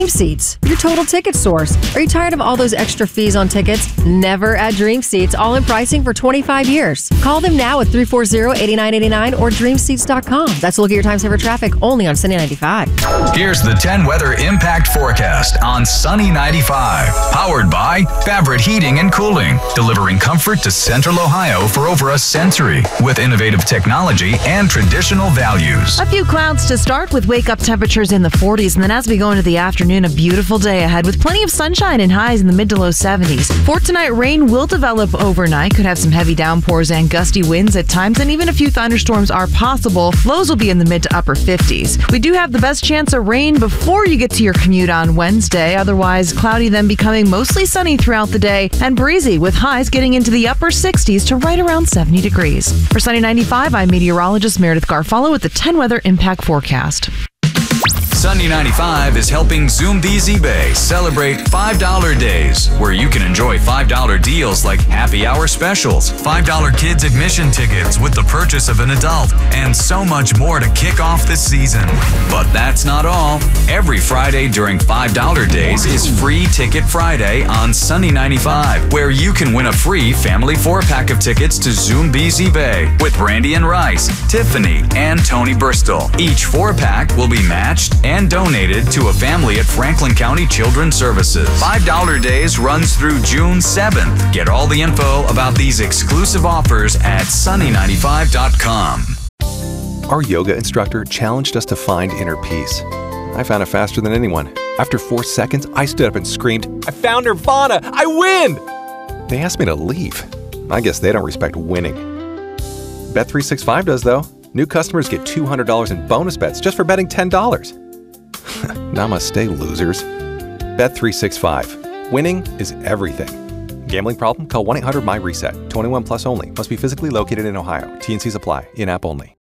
Dream Seats, your total ticket source. Are you tired of all those extra fees on tickets? Never at Dream Seats, all-in pricing for 25 years. Call them now at 340-8989 or dreamseats.com. That's Look at Your Time Saver traffic only on Sunny 95. Here's the 10 weather impact forecast on Sunny 95. Powered by Favorite Heating and Cooling, delivering comfort to Central Ohio for over a century with innovative technology and traditional values. A few clouds to start with wake-up temperatures in the 40s, and then as we go into the afternoon, a beautiful day ahead with plenty of sunshine and highs in the mid to low 70s. For tonight, rain will develop overnight. Could have some heavy downpours and gusty winds at times, and even a few thunderstorms are possible. Lows will be in the mid to upper 50s. We do have the best chance of rain before you get to your commute on Wednesday. Otherwise, cloudy, then becoming mostly sunny throughout the day and breezy with highs getting into the upper 60s to right around 70 degrees. For Sunny 95, I'm meteorologist Meredith Garfalo with the 10 weather impact forecast. Sunny 95 is helping Zoom Easy Bay celebrate $5 days, where you can enjoy $5 deals like happy hour specials, $5 kids admission tickets with the purchase of an adult, and so much more to kick off the season. But that's not all. Every Friday during $5 days is Free Ticket Friday on Sunny 95, where you can win a free family 4-pack of tickets to Zoom Easy Bay with Brandy and Rice, Tiffany, and Tony Bristol. Each 4-pack will be matched and donated to a family at Franklin County Children's Services. $5 days runs through June 7th. Get all the info about these exclusive offers at sunny95.com. Our yoga instructor challenged us to find inner peace. I found it faster than anyone. After 4 seconds, I stood up and screamed, "I found Nirvana! I win!" They asked me to leave. I guess they don't respect winning. Bet365 does, though. New customers get $200 in bonus bets just for betting $10. Namaste, losers. Bet365. Winning is everything. Gambling problem? Call 1-800-MY-RESET. 21 plus only. Must be physically located in Ohio. T&Cs apply. In-app only.